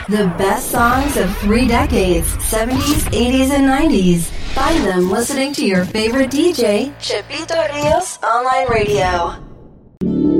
The best songs of 3 decades, 70s, 80s, and 90s. Find them listening to your favorite DJ, Chipito Rios Online Radio.